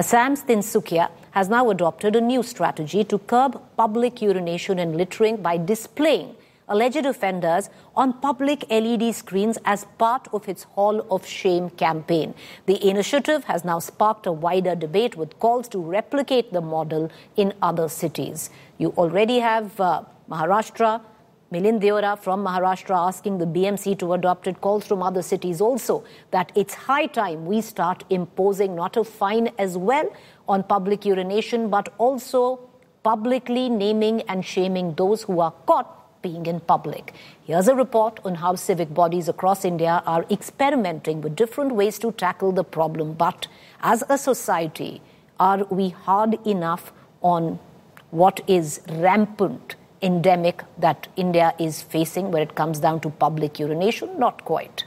Assam's Tinsukia has now adopted a new strategy to curb public urination and littering by displaying alleged offenders on public LED screens as part of its Hall of Shame campaign. The initiative has now sparked a wider debate with calls to replicate the model in other cities. You already have Maharashtra, Milind Deora from Maharashtra asking the BMC to adopt it. Calls from other cities also that it's high time we start imposing not a fine as well on public urination, but also publicly naming and shaming those who are caught being in public. Here's a report on how civic bodies across India are experimenting with different ways to tackle the problem. But as a society, are we hard enough on what is rampant endemic that India is facing when it comes down to public urination? Not quite.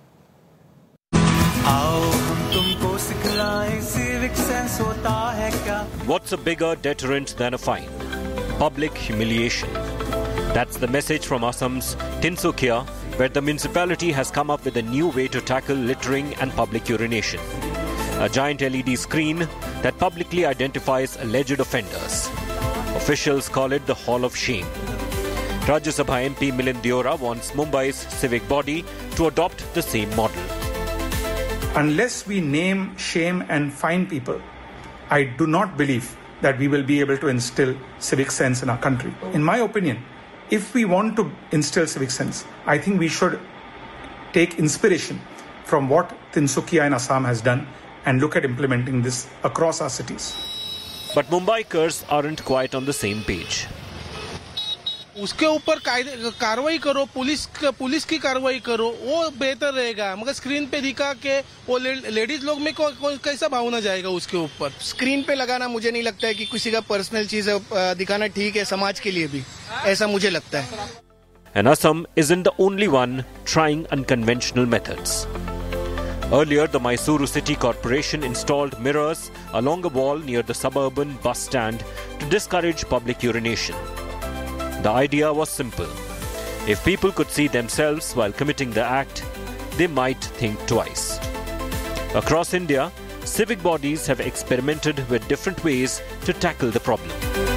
What's a bigger deterrent than a fine? Public humiliation. That's the message from Assam's Tinsukia, where the municipality has come up with a new way to tackle littering and public urination. A giant LED screen that publicly identifies alleged offenders. Officials call it the Hall of Shame. Rajya Sabha MP Milind Deora wants Mumbai's civic body to adopt the same model. Unless we name, shame and fine people, I do not believe that we will be able to instill civic sense in our country. In my opinion, if we want to instill civic sense, I think we should take inspiration from what Tinsukia in Assam has done and look at implementing this across our cities. But Mumbaikars aren't quite on the same page. उसके ऊपर कार्रवाई करो, police की कार्रवाई करो, वो बेहतर रहेगा। मगर स्क्रीन पे दिखा के वो लेडीज लोग में कैसा भावना जाएगा उसके ऊपर? स्क्रीन पे लगाना मुझे नहीं लगता है कि किसी का पर्सनल चीज दिखाना ठीक है, समाज के लिए भी ऐसा मुझे लगता है। And Assam isn't the only one trying unconventional methods. Earlier, the Mysuru City Corporation installed mirrors along a wall near the suburban bus stand to discourage public urination. The idea was simple. If people could see themselves while committing the act, they might think twice. Across India, civic bodies have experimented with different ways to tackle the problem.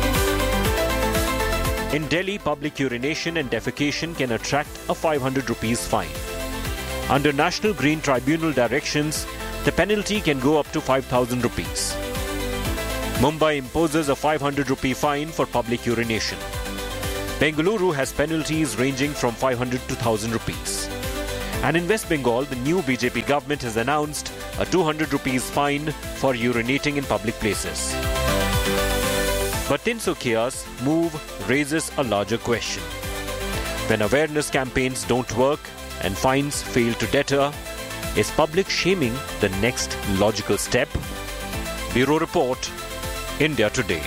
In Delhi, public urination and defecation can attract a 500 rupees fine. Under National Green Tribunal directions, the penalty can go up to 5,000 rupees. Mumbai imposes a 500 rupee fine for public urination. Bengaluru has penalties ranging from 500 to 1,000 rupees. And in West Bengal, the new BJP government has announced a 200 rupees fine for urinating in public places. But Tinsukia's move raises a larger question. When awareness campaigns don't work and fines fail to deter, is public shaming the next logical step? Bureau Report, India Today.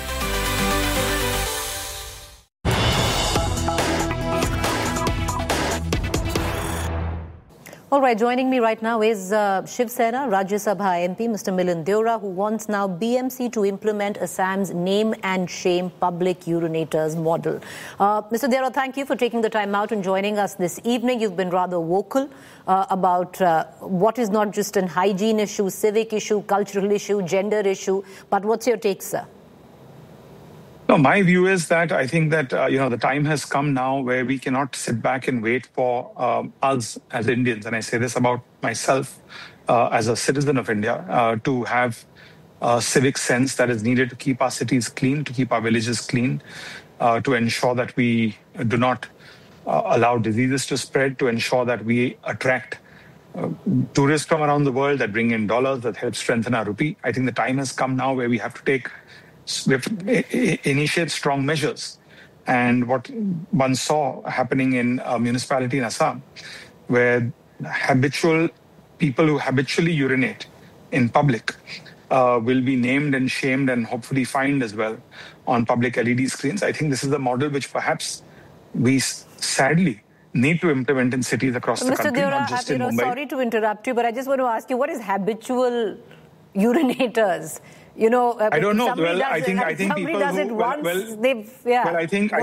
All right, joining me right now is Shiv Sena, Rajya Sabha MP, Mr. Milind Deora, who wants now BMC to implement Assam's name and shame public urinators model. Mr. Deora, thank you for taking the time out and joining us this evening. You've been rather vocal about what is not just an hygiene issue, civic issue, cultural issue, gender issue, but what's your take, sir? No, my view is that I think that, the time has come now where we cannot sit back and wait for us as Indians, and I say this about myself as a citizen of India, to have civic sense that is needed to keep our cities clean, to keep our villages clean, to ensure that we do not allow diseases to spread, to ensure that we attract tourists from around the world that bring in dollars, that help strengthen our rupee. I think the time has come now where we have to initiate strong measures. And what one saw happening in a municipality in Assam, where people who habitually urinate in public will be named and shamed and hopefully fined as well on public LED screens. I think this is the model which perhaps we sadly need to implement in cities across the country, not just in Mumbai. Sorry to interrupt you, but I just want to ask you, what is habitual urinators? I don't know. Well, I think people does it who once, Well, I think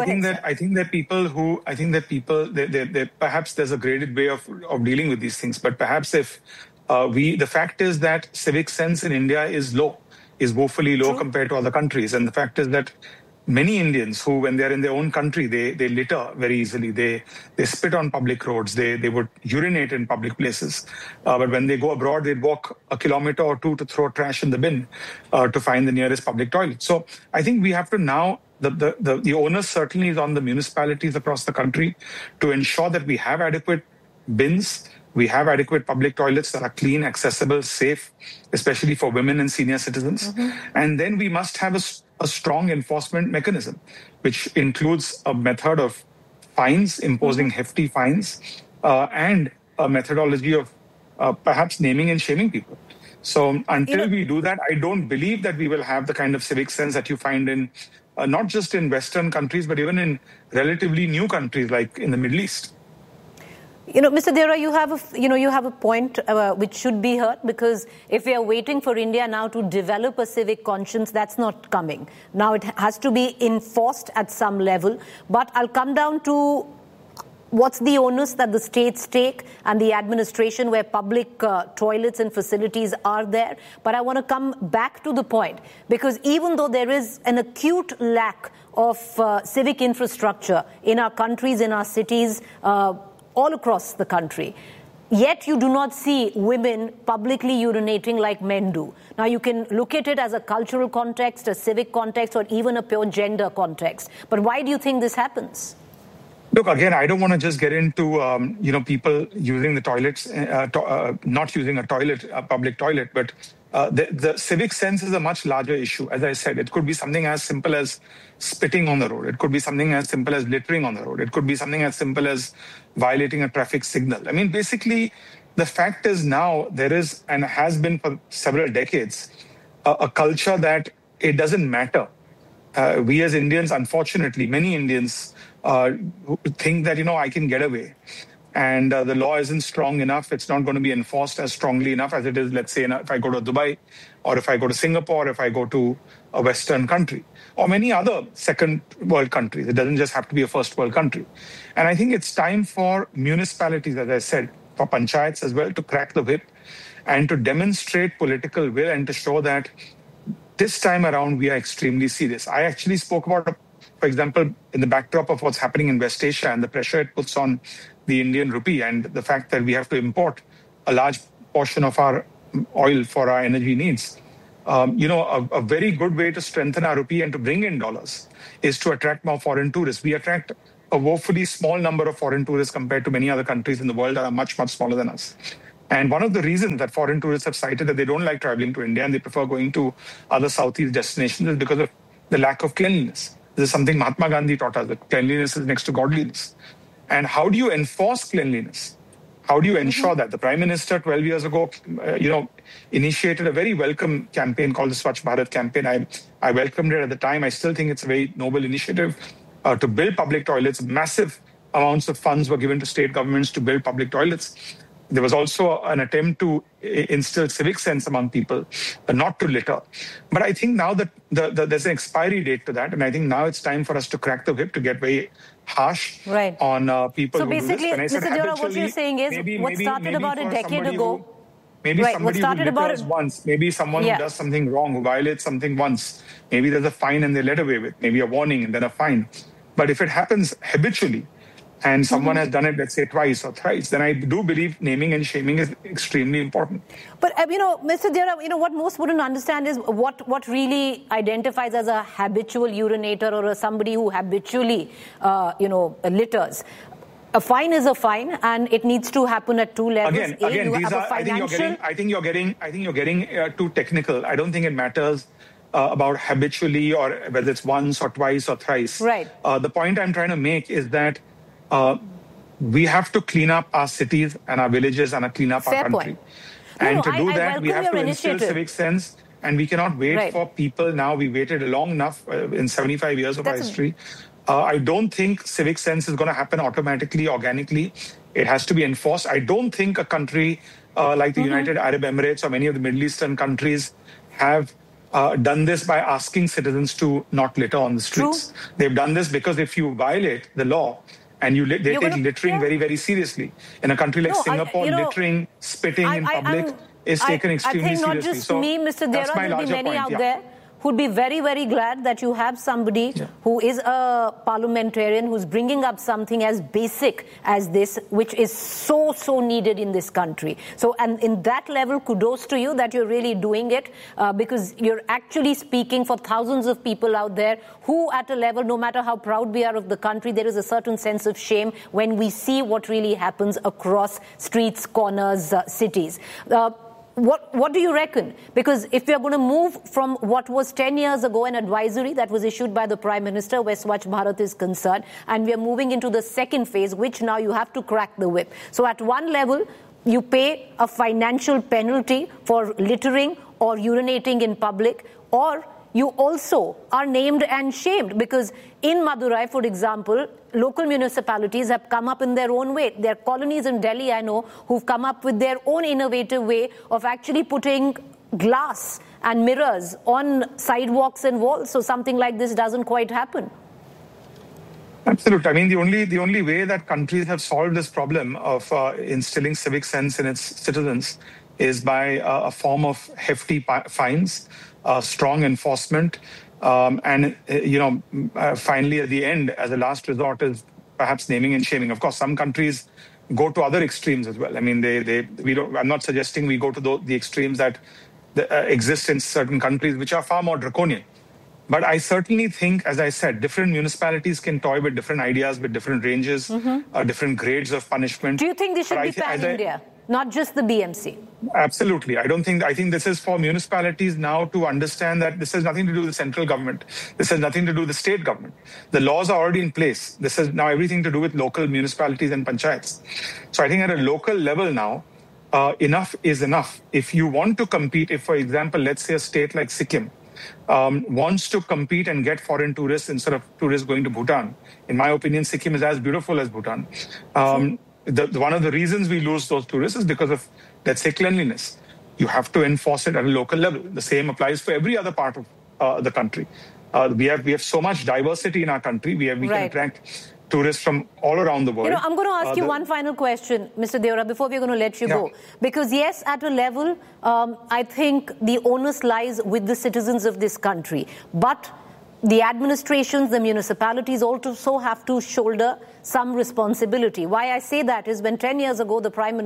that people perhaps there's a graded way of dealing with these things. But perhaps if the fact is that civic sense in India is low. is woefully low True. compared to other countries. And the fact is that many Indians who, when they're in their own country, they litter very easily. They spit on public roads. They would urinate in public places. But when they go abroad, they'd walk a kilometer or two to throw trash in the bin to find the nearest public toilet. So I think we have to now, the onus certainly is on the municipalities across the country to ensure that we have adequate bins, we have adequate public toilets that are clean, accessible, safe, especially for women and senior citizens. And then we must have a strong enforcement mechanism, which includes a method of fines, imposing hefty fines, and a methodology of perhaps naming and shaming people. So until we do that, I don't believe that we will have the kind of civic sense that you find in not just in Western countries, but even in relatively new countries like in the Middle East. Mr. Deora, you have a point which should be heard, because if we are waiting for India now to develop a civic conscience, that's not coming. Now it has to be enforced at some level. But I'll come down to what's the onus that the states take and the administration where public toilets and facilities are there. But I want to come back to the point, because even though there is an acute lack of civic infrastructure in our countries, in our cities, all across the country, yet you do not see women publicly urinating like men do. Now, you can look at it as a cultural context, a civic context, or even a pure gender context. But why do you think this happens? Look, again, I don't want to just get into, people using the toilets, not using a public toilet, but the civic sense is a much larger issue. As I said, it could be something as simple as spitting on the road. It could be something as simple as littering on the road. It could be something as simple as violating a traffic signal. I mean, basically, the fact is now there is, and has been for several decades, a culture that it doesn't matter. We as Indians, unfortunately, many Indians think that, I can get away. And the law isn't strong enough. It's not going to be enforced as strongly enough as it is, let's say, if I go to Dubai, or if I go to Singapore, if I go to a Western country, or many other second world countries. It doesn't just have to be a first world country. And I think it's time for municipalities, as I said, for panchayats as well, to crack the whip and to demonstrate political will and to show that this time around we are extremely serious. I actually spoke about, for example, in the backdrop of what's happening in West Asia and the pressure it puts on the Indian rupee and the fact that we have to import a large portion of our oil for our energy needs. A very good way to strengthen our rupee and to bring in dollars is to attract more foreign tourists. We attract a woefully small number of foreign tourists compared to many other countries in the world that are much, much smaller than us. And one of the reasons that foreign tourists have cited that they don't like traveling to India and they prefer going to other Southeast destinations is because of the lack of cleanliness. This is something Mahatma Gandhi taught us, that cleanliness is next to godliness. And how do you enforce cleanliness? How do you ensure that? The Prime Minister 12 years ago, initiated a very welcome campaign called the Swachh Bharat campaign. I welcomed it at the time. I still think it's a very noble initiative to build public toilets. Massive amounts of funds were given to state governments to build public toilets. There was also an attempt to instill civic sense among people, not to litter. But I think now that there's an expiry date to that, and I think now it's time for us to crack the whip, to get very harsh on people who do this. So basically, Mr. Deora, what you're saying is what started about a decade ago. Maybe somebody who litters once, maybe someone who does something wrong, who violates something once, maybe there's a fine and they're let away with, maybe a warning and then a fine. But if it happens habitually, and someone has done it, let's say, twice or thrice, then I do believe naming and shaming is extremely important. But, Mr. Deora, what most wouldn't understand is what really identifies as a habitual urinator or somebody who habitually, litters. A fine is a fine, and it needs to happen at two levels. I think you're getting too technical. I don't think it matters about habitually or whether it's once or twice or thrice. Right. The point I'm trying to make is that we have to clean up our cities and our villages and clean up our country. And to do that, we have to instill civic sense, and we cannot wait for people. Now, we waited long enough in 75 years of our history. I don't think civic sense is going to happen automatically, organically. It has to be enforced. I don't think a country like the United Arab Emirates or many of the Middle Eastern countries have done this by asking citizens to not litter on the streets. True. They've done this because if you violate the law, and they take littering very, very seriously. In a country like Singapore, littering, spitting in public is taken extremely seriously. I think not just me, Mr. Deora, there will be many out there who'd be very, very glad that you have somebody who is a parliamentarian who's bringing up something as basic as this, which is so needed in this country. So, and in that level, kudos to you that you're really doing it, because you're actually speaking for thousands of people out there who, at a level, no matter how proud we are of the country, there is a certain sense of shame when we see what really happens across streets, corners, cities. What do you reckon? Because if we are going to move from what was 10 years ago an advisory that was issued by the Prime Minister where Swachh Bharat is concerned, and we are moving into the second phase, which now you have to crack the whip. So at one level, you pay a financial penalty for littering or urinating in public, or you also are named and shamed, because in Madurai, for example, local municipalities have come up in their own way. There are colonies in Delhi, I know, who've come up with their own innovative way of actually putting glass and mirrors on sidewalks and walls, so something like this doesn't quite happen. Absolutely. I mean, the only way that countries have solved this problem of instilling civic sense in its citizens is by a form of hefty fines, strong enforcement, and finally at the end, as a last resort, is perhaps naming and shaming. Of course, some countries go to other extremes as well. I mean, I'm not suggesting we go to the extremes that exist in certain countries, which are far more draconian. But I certainly think, as I said, different municipalities can toy with different ideas, with different ranges, different grades of punishment. Do you think this should be pan-India, not just the BMC? Absolutely. I think this is for municipalities now to understand that this has nothing to do with the central government. This has nothing to do with the state government. The laws are already in place. This has now everything to do with local municipalities and panchayats. So I think at a local level now, enough is enough. If you want to compete, if, for example, let's say a state like Sikkim wants to compete and get foreign tourists instead of tourists going to Bhutan, in my opinion, Sikkim is as beautiful as Bhutan. One of the reasons we lose those tourists is because of, let's say, cleanliness. You have to enforce it at a local level. The same applies for every other part of the country. We have so much diversity in our country. We can attract tourists from all around the world. I'm going to ask you one final question, Mr. Deora, before we're going to let you go. Because yes, at a level, I think the onus lies with the citizens of this country. But the administrations, the municipalities also have to shoulder some responsibility. Why I say that is when 10 years ago,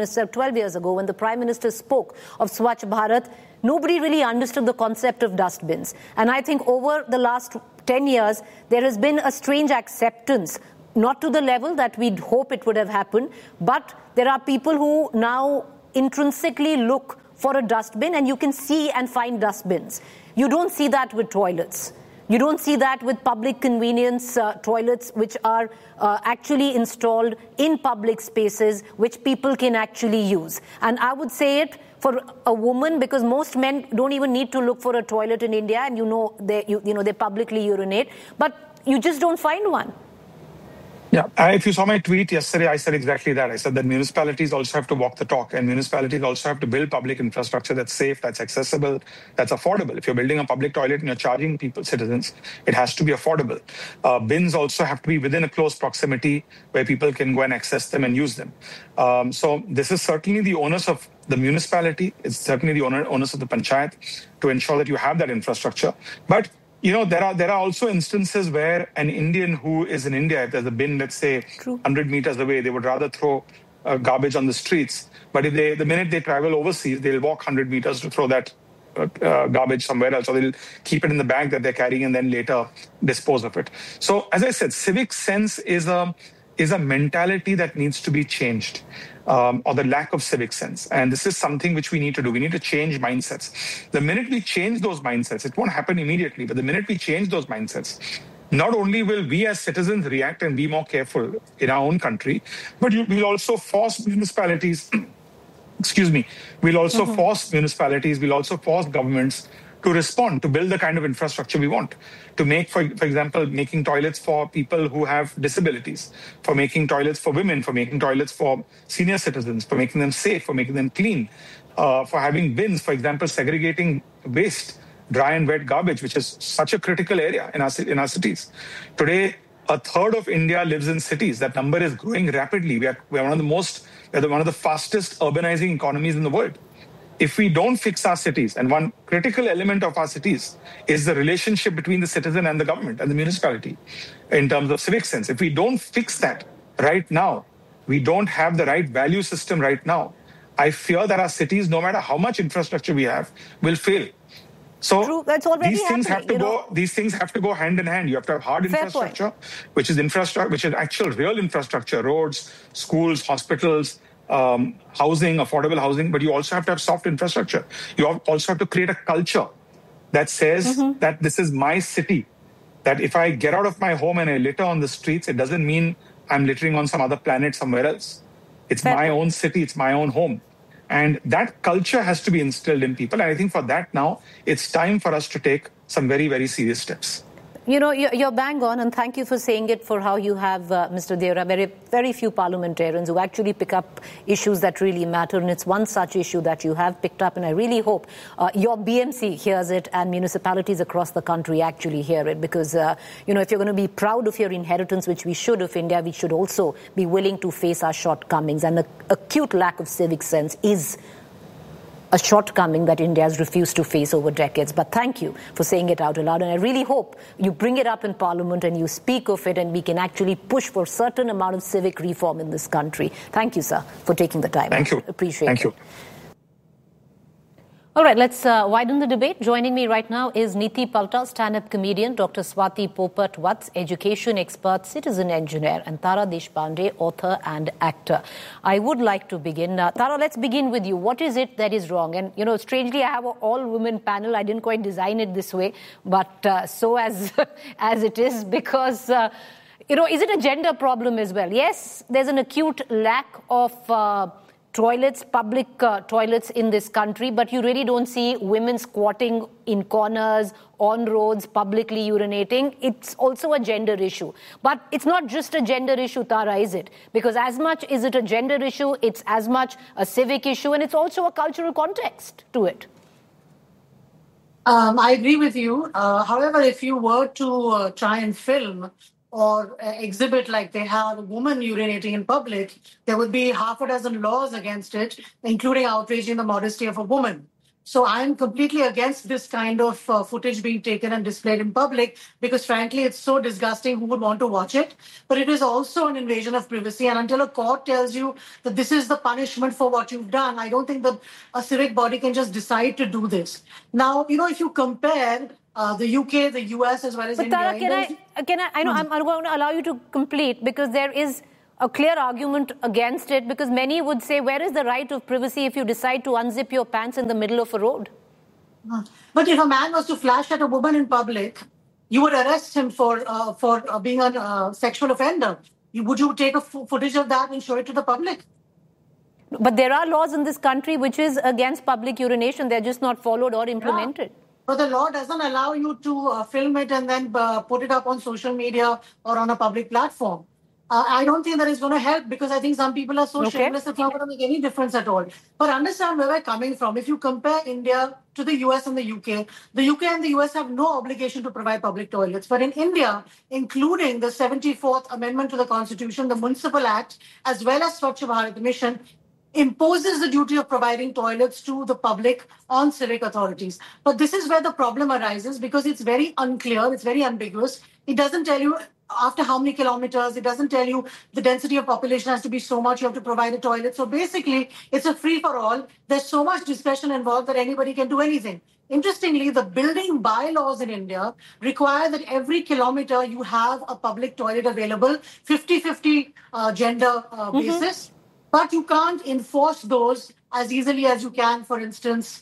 12 years ago, when the Prime Minister spoke of Swachh Bharat, nobody really understood the concept of dustbins. And I think over the last 10 years, there has been a strange acceptance, not to the level that we'd hope it would have happened, but there are people who now intrinsically look for a dustbin, and you can see and find dustbins. You don't see that with toilets. You don't see that with public convenience toilets, which are actually installed in public spaces, which people can actually use. And I would say it for a woman, because most men don't even need to look for a toilet in India, and they publicly urinate, but you just don't find one. Yeah, if you saw my tweet yesterday, I said exactly that. I said that municipalities also have to walk the talk, and municipalities also have to build public infrastructure that's safe, that's accessible, that's affordable. If you're building a public toilet and you're charging citizens, it has to be affordable. Bins also have to be within a close proximity where people can go and access them and use them. So this is certainly the onus of the municipality. It's certainly the onus of the panchayat to ensure that you have that infrastructure. But there are also instances where an Indian who is in India, if there's a bin, let's say, 100 meters away, they would rather throw garbage on the streets. But the minute they travel overseas, they'll walk 100 meters to throw that garbage somewhere else, or they'll keep it in the bag that they're carrying and then later dispose of it. So, as I said, civic sense is a mentality that needs to be changed. Or the lack of civic sense. And this is something which we need to do. We need to change mindsets. The minute we change those mindsets, it won't happen immediately, but the minute we change those mindsets, not only will we as citizens react and be more careful in our own country, but we'll also force municipalities, we'll also force governments to respond, to build the kind of infrastructure we want, to make, for example, making toilets for people who have disabilities, for making toilets for women, for making toilets for senior citizens, for making them safe, for making them clean, for having bins, for example, segregating waste, dry and wet garbage, which is such a critical area in our cities. Today, a third of India lives in cities. That number is growing rapidly. We are one of the fastest urbanizing economies in the world. if we don't fix our cities, and one critical element of our cities is the relationship between the citizen and the government and the municipality in terms of civic sense. If we don't fix that right now, we don't have the right value system right now, I fear that our cities, no matter how much infrastructure we have, will fail. So True. That's already these things happening, these things have to go hand in hand. You have to have hard Fair infrastructure, which is actual real infrastructure, roads, schools, hospitals, housing, affordable housing, but you also have to have soft infrastructure. You also have to create a culture that says that this is my city, that if I get out of my home and I litter on the streets, it doesn't mean I'm littering on some other planet somewhere else. It's my own city, it's my own home. And that culture has to be instilled in people. And I think for that now, it's time for us to take some very, very serious steps. You know, you're bang on, and thank you for saying it, for how you have, Mr. Deora, very few parliamentarians who actually pick up issues that really matter, and it's one such issue that you have picked up, and I really hope your BMC hears it and municipalities across the country actually hear it, because, you know, if you're going to be proud of your inheritance, which we should of India, we should also be willing to face our shortcomings, and the acute lack of civic sense is a shortcoming that India has refused to face over decades. But thank you for saying it out aloud. And I really hope you bring it up in Parliament and you speak of it, and we can actually push for a certain amount of civic reform in this country. Thank you, sir, for taking the time. Thank you. Appreciate it. Thank you. All right, let's widen the debate. Joining me right now is Niti Palta, stand-up comedian, Dr. Swati Popat-Vats, education expert, citizen engineer, and Tara Deshpande, author and actor. I would like to begin. Tara, let's begin with you. What is it that is wrong? And, you know, strangely, I have an all-women panel. I didn't quite design it this way, but so as it is, because, you know, is it a gender problem as well? Yes, there's an acute lack of toilets, public toilets in this country, but you really don't see women squatting in corners, on roads, publicly urinating. It's also a gender issue. But it's not just a gender issue, Tara, is it? Because as much is it a gender issue, it's as much a civic issue, and it's also a cultural context to it. I agree with you. However, if you were to try and film or exhibit like they have a woman urinating in public, there would be half a dozen laws against it, including outraging the modesty of a woman. So I'm completely against this kind of footage being taken and displayed in public, because frankly, it's so disgusting. Who would want to watch it? But it is also an invasion of privacy. And until a court tells you that this is the punishment for what you've done, I don't think that a civic body can just decide to do this. Now, you know, if you compare the UK, the US, as well as India. But Tara, I'm going to allow you to complete, because there is a clear argument against it, because many would say, where is the right of privacy if you decide to unzip your pants in the middle of a road? But if a man was to flash at a woman in public, you would arrest him for being a sexual offender. Would you take a footage of that and show it to the public? But there are laws in this country which is against public urination. They're just not followed or implemented. Yeah. But the law doesn't allow you to film it and then put it up on social media or on a public platform. I don't think that is going to help, because I think some people are so shameless it's not going to make any difference at all. But understand where we're coming from. If you compare India to the US and the UK and the US have no obligation to provide public toilets. But in India, including the 74th Amendment to the Constitution, the Municipal Act, as well as Swachh Bharat Mission, imposes the duty of providing toilets to the public on civic authorities. But this is where the problem arises, because it's very unclear, it's very ambiguous. It doesn't tell you after how many kilometers, it doesn't tell you the density of population has to be so much, you have to provide a toilet. So basically, it's a free-for-all. There's so much discretion involved that anybody can do anything. Interestingly, the building bylaws in India require that every kilometer you have a public toilet available, 50-50 gender basis. But you can't enforce those as easily as you can, for instance,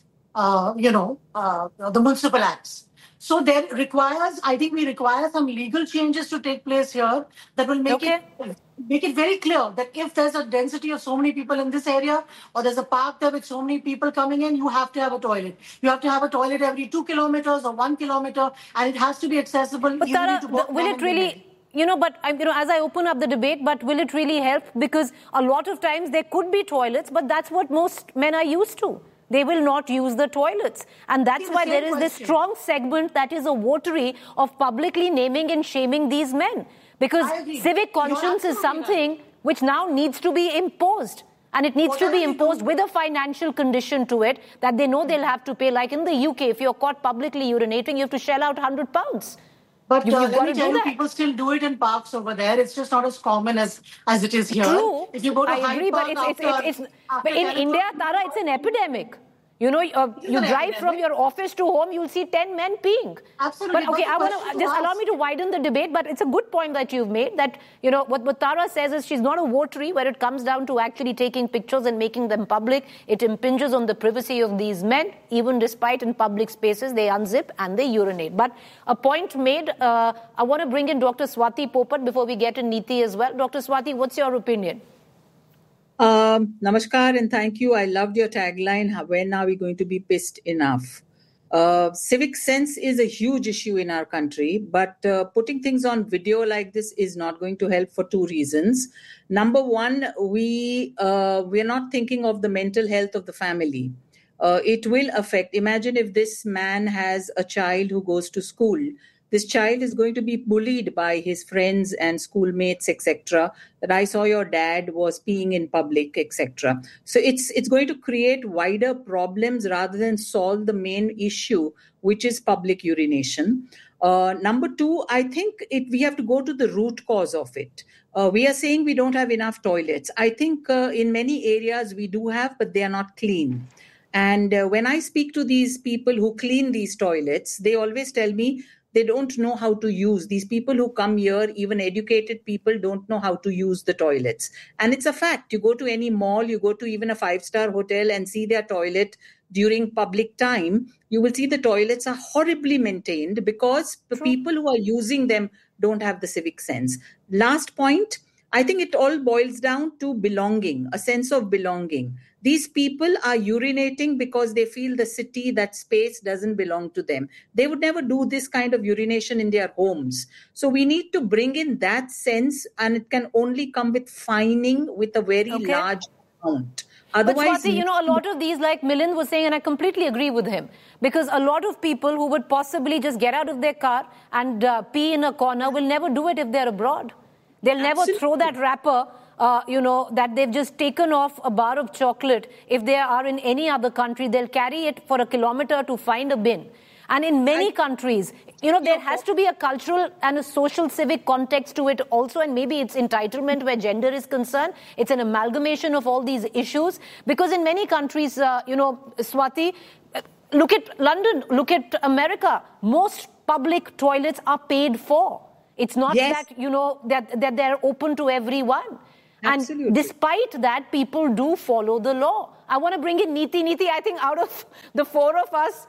the municipal acts. So there requires, I think we require some legal changes to take place here that will make it very clear that if there's a density of so many people in this area, or there's a park there with so many people coming in, you have to have a toilet. You have to have a toilet every 2 kilometers or 1 kilometer, and it has to be accessible. But Tara, will it really... as I open up the debate, but will it really help? Because a lot of times there could be toilets, but that's what most men are used to. They will not use the toilets. And that's why there is this strong segment that is a votary of publicly naming and shaming these men. Because civic conscience is something which now needs to be imposed. And it needs to be imposed with a financial condition to it that they know they'll have to pay. Like in the UK, if you're caught publicly urinating, you have to shell out £100. But let me tell you, people still do it in parks over there. It's just not as common as it is here. True. If you go to I agree, but but in India, Tara, it's an epidemic. You know, you drive from your office to home, you'll see 10 men peeing. Absolutely. But okay, I want to just allow me to widen the debate, but it's a good point that you've made that, you know, what Tara says is she's not a votary where it comes down to actually taking pictures and making them public. It impinges on the privacy of these men, even despite in public spaces, they unzip and they urinate. But a point made, I want to bring in Dr. Swati Popat before we get in Neeti as well. Dr. Swati, what's your opinion? Namaskar and thank you. I loved your tagline, when are we going to be pissed enough? Civic sense is a huge issue in our country, but putting things on video like this is not going to help for two reasons. Number one, we're not thinking of the mental health of the family. It will affect. Imagine if this man has a child who goes to school. This child is going to be bullied by his friends and schoolmates, etc. That I saw your dad was peeing in public, etc. So it's going to create wider problems rather than solve the main issue, which is public urination. Number two, I think we have to go to the root cause of it. We are saying we don't have enough toilets. I think in many areas we do have, but they are not clean. And when I speak to these people who clean these toilets, they always tell me they don't know how to use. These people who come here, even educated people, don't know how to use the toilets. And it's a fact. You go to any mall, you go to even a 5-star hotel and see their toilet during public time, you will see the toilets are horribly maintained because the people who are using them don't have the civic sense. Last point, I think it all boils down to belonging, a sense of belonging. These people are urinating because they feel the city, that space doesn't belong to them. They would never do this kind of urination in their homes. So we need to bring in that sense, and it can only come with fining with a very large amount. Otherwise, but Swati, you know, a lot of these, like Milind was saying, and I completely agree with him, because a lot of people who would possibly just get out of their car and pee in a corner will never do it if they're abroad. They'll never throw that wrapper, that they've just taken off a bar of chocolate. If they are in any other country, they'll carry it for a kilometer to find a bin. And in many countries, there has to be a cultural and a social civic context to it also. And maybe it's entitlement where gender is concerned. It's an amalgamation of all these issues. Because in many countries, Swati, look at London, look at America. Most public toilets are paid for. It's not that, that they're open to everyone. Absolutely. And despite that, people do follow the law. I want to bring in Neeti. Neeti, I think out of the four of us,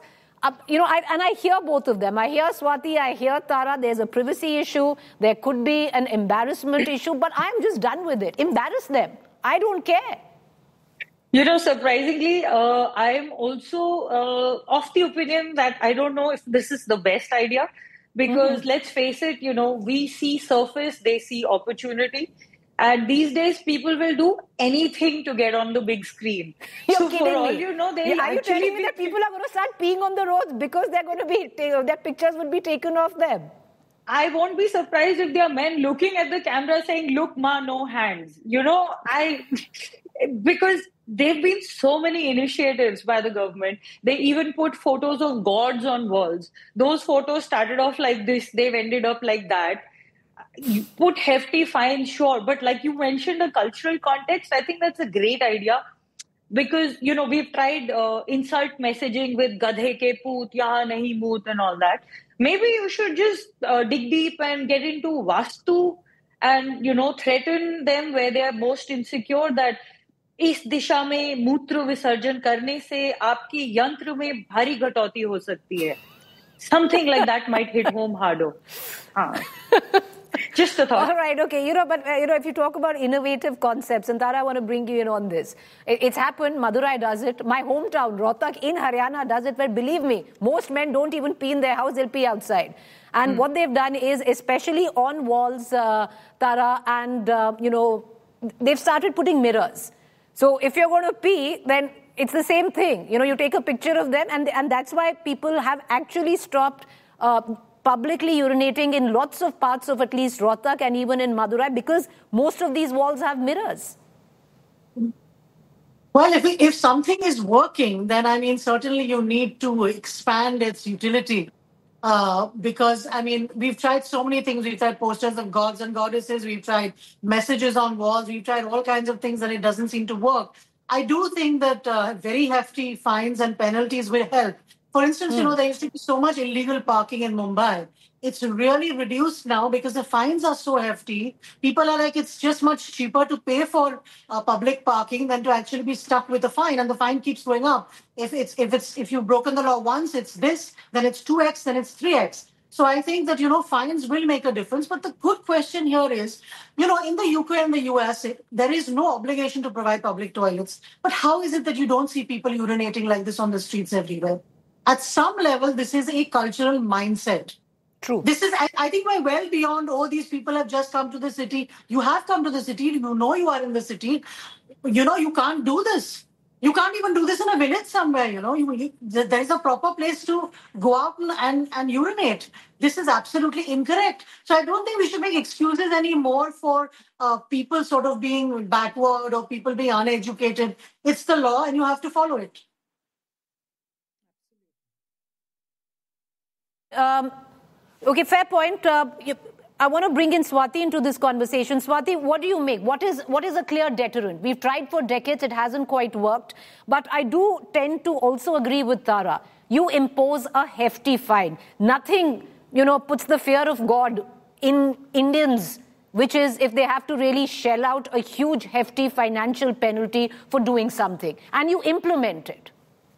I hear both of them. I hear Swati, I hear Tara. There's a privacy issue. There could be an embarrassment issue, but I'm just done with it. Embarrass them. I don't care. Surprisingly, I'm also of the opinion that I don't know if this is the best idea. Because let's face it, we see surface, they see opportunity. And these days, people will do anything to get on the big screen. You're kidding for all me. you know, Are you telling me that people are going to start peeing on the roads because they're going to be, their pictures would be taken off them? I won't be surprised if there are men looking at the camera saying, "Look, ma, no hands." Because there have been so many initiatives by the government. They even put photos of gods on walls. Those photos started off like this. They've ended up like that. You put hefty fines, sure. But like you mentioned, a cultural context, I think that's a great idea. Because, we've tried insult messaging with gadhe ke poot, yahan nahi moot and all that. Maybe you should just dig deep and get into vastu and, threaten them where they are most insecure that इस दिशा में मूत्र विसर्जन करने से आपकी यंत्र में भारी घटौती हो सकती है. Something like that might hit home harder. Just a thought. All right, okay. But if you talk about innovative concepts, and Tara, I want to bring you in on this. It's happened. Madurai does it. My hometown, Rohtak in Haryana, does it. Where, believe me, most men don't even pee in their house; they'll pee outside. And what they've done is, especially on walls, Tara, and they've started putting mirrors. So if you're going to pee, then it's the same thing. You take a picture of them, and that's why people have actually stopped publicly urinating in lots of parts of at least Rohtak and even in Madurai, because most of these walls have mirrors. Well, if something is working, then I mean, certainly you need to expand its utility. Because I mean, we've tried so many things. We've tried posters of gods and goddesses. We've tried messages on walls. We've tried all kinds of things, and it doesn't seem to work. I do think that very hefty fines and penalties will help. For instance, there used to be so much illegal parking in Mumbai. It's really reduced now because the fines are so hefty. People are like, it's just much cheaper to pay for public parking than to actually be stuck with a fine, and the fine keeps going up. If you've broken the law once, it's this, then it's 2x, then it's 3x. So I think that fines will make a difference. But the good question here is, in the UK and the US, there is no obligation to provide public toilets. But how is it that you don't see people urinating like this on the streets everywhere? At some level, this is a cultural mindset. True. This is, I think, we're well beyond, these people have just come to the city. You have come to the city. You are in the city. You can't do this. You can't even do this in a village somewhere. There is a proper place to go out and urinate. This is absolutely incorrect. So I don't think we should make excuses anymore for people sort of being backward or people being uneducated. It's the law and you have to follow it. Okay, fair point. I want to bring in Swati into this conversation. Swati, what do you make? What is a clear deterrent? We've tried for decades, it hasn't quite worked. But I do tend to also agree with Tara. You impose a hefty fine. Nothing, puts the fear of God in Indians, which is if they have to really shell out a huge, hefty financial penalty for doing something. And you implement it.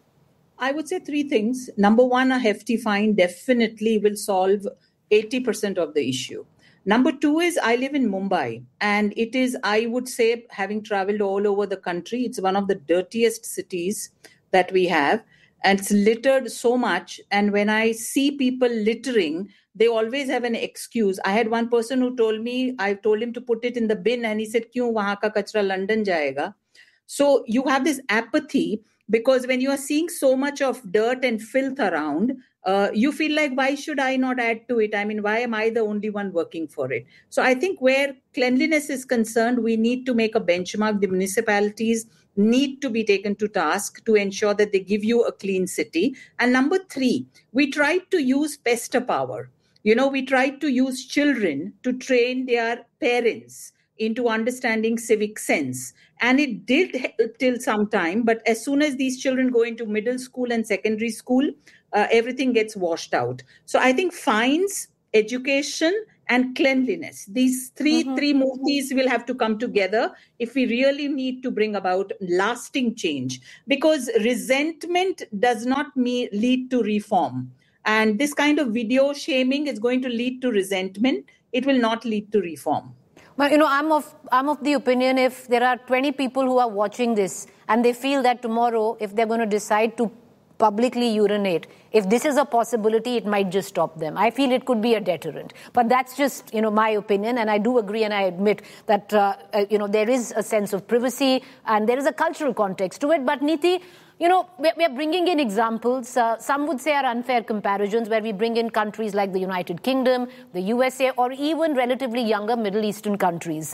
I would say three things. Number one, a hefty fine definitely will solve 80% of the issue. Number two is I live in Mumbai, and it is, I would say, having traveled all over the country, it's one of the dirtiest cities that we have, and it's littered so much. And when I see people littering, they always have an excuse. I had one person who told me, I told him to put it in the bin, and he said, "Kyun wahan ka kachra London jayega?" So you have this apathy, because when you are seeing so much of dirt and filth around, you feel like, why should I not add to it? I mean, why am I the only one working for it? So I think where cleanliness is concerned, we need to make a benchmark. The municipalities need to be taken to task to ensure that they give you a clean city. And number three, we tried to use pester power. We tried to use children to train their parents into understanding civic sense. And it did help till some time. But as soon as these children go into middle school and secondary school, everything gets washed out. So I think fines, education, and cleanliness, these three murtis will have to come together if we really need to bring about lasting change. Because resentment does not lead to reform. And this kind of video shaming is going to lead to resentment. It will not lead to reform. But, I'm of the opinion, if there are 20 people who are watching this and they feel that tomorrow, if they're going to decide to publicly urinate, if this is a possibility, it might just stop them. I feel it could be a deterrent. But that's just, my opinion. And I do agree and I admit that, there is a sense of privacy and there is a cultural context to it. But Neeti, we're bringing in examples. Some would say are unfair comparisons where we bring in countries like the United Kingdom, the USA, or even relatively younger Middle Eastern countries.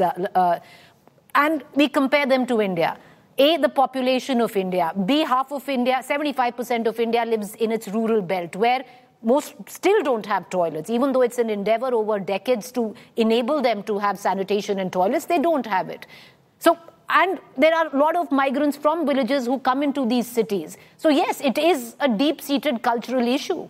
And we compare them to India. A, the population of India. B, half of India, 75% of India lives in its rural belt where most still don't have toilets. Even though it's an endeavor over decades to enable them to have sanitation and toilets, they don't have it. So, and there are a lot of migrants from villages who come into these cities. So yes, it is a deep-seated cultural issue.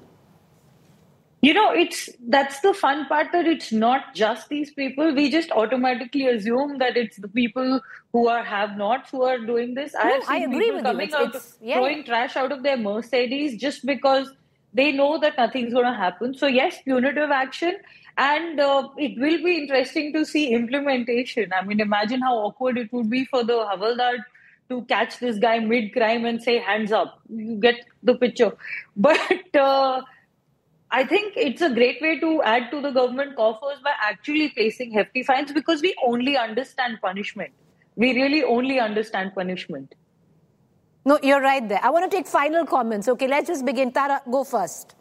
That's the fun part, that it's not just these people. We just automatically assume that it's the people who are have-nots who are doing this. I have seen people coming out, throwing trash out of their Mercedes just because they know that nothing's going to happen. So yes, punitive action. And it will be interesting to see implementation. I mean, imagine how awkward it would be for the Havaldar to catch this guy mid-crime and say, hands up. You get the picture. But I think it's a great way to add to the government coffers by actually placing hefty fines, because we only understand punishment. We really only understand punishment. No, you're right there. I want to take final comments. Okay, let's just begin. Tara, go first.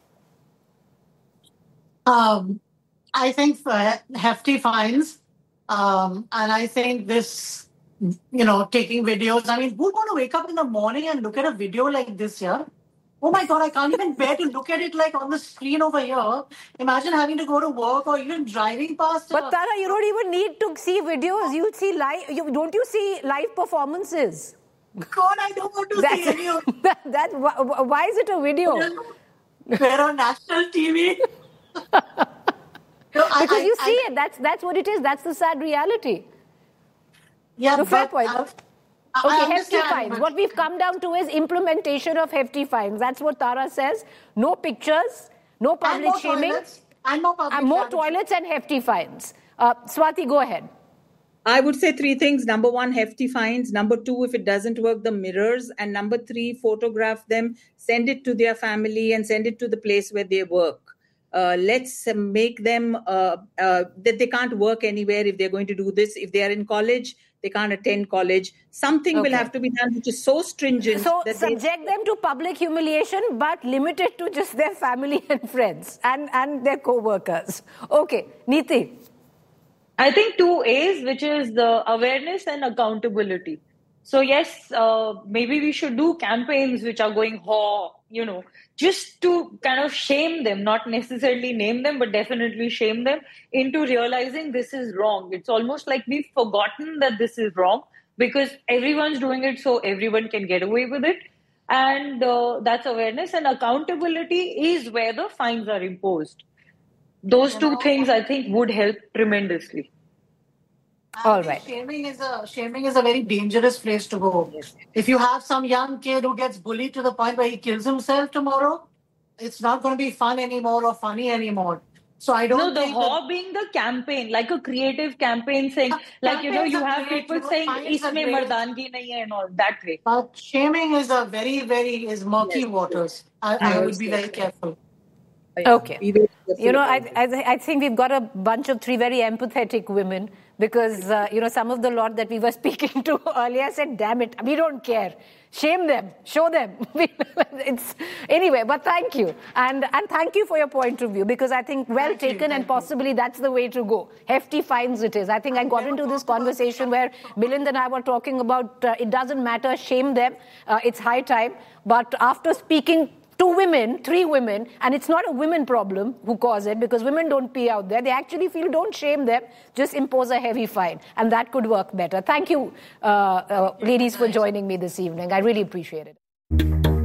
I think hefty fines, and I think this taking videos. I mean, who'd want to wake up in the morning and look at a video like this here? Oh my God, I can't even bear to look at it like on the screen over here. Imagine having to go to work or even driving past. But Tara, you don't even need to see videos. You'll see live. Don't you see live performances? God, I don't want to see any of why is it a video? We're on national TV. Because you see it. That's what it is. That's the sad reality. Yeah, no, fair point. Okay, hefty fines. What we've come down to is implementation of hefty fines. That's what Tara says. No pictures, no public shaming. And more toilets and hefty fines. Swati, go ahead. I would say three things. Number one, hefty fines. Number two, if it doesn't work, the mirrors. And number three, photograph them, send it to their family and send it to the place where they work. Let's make them that they can't work anywhere if they're going to do this. If they are in college, they can't attend college. Something will have to be done which is so stringent. So subject them to public humiliation, but limit it to just their family and friends and their co-workers. Okay, Neeti. I think 2 A's, which is the awareness and accountability. So yes, maybe we should do campaigns which are going, just to kind of shame them, not necessarily name them, but definitely shame them into realizing this is wrong. It's almost like we've forgotten that this is wrong because everyone's doing it so everyone can get away with it. And that's awareness, and accountability is where the fines are imposed. Those two things, I think, would help tremendously. All right. Shaming is a very dangerous place to go. Yes. If you have some young kid who gets bullied to the point where he kills himself tomorrow, it's not going to be fun anymore or funny anymore. So I don't think being the campaign, like a creative campaign saying, you have people saying, "Isme mardangi nahi hai," and all that way. But shaming is a very murky waters. I would be very careful. Okay. I think we've got a bunch of three very empathetic women because, some of the lot that we were speaking to earlier said, damn it, we don't care. Shame them. Show them. Anyway, but thank you. And thank you for your point of view because I think well taken and possibly that's the way to go. Hefty fines it is. I think I got into this conversation where Milind and I were talking about it doesn't matter, shame them. It's high time. But after speaking 3 women, and it's not a women problem who cause it because women don't pee out there. They actually feel don't shame them, just impose a heavy fine. And that could work better. Thank you, ladies, for joining me this evening. I really appreciate it.